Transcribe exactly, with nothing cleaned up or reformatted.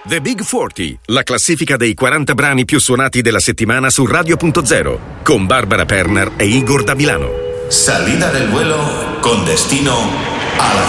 The Big quaranta, la classifica dei quaranta brani più suonati della settimana su Radio punto zero, con Barbara Perner e Igor da Milano. Salida del vuelo con destino a la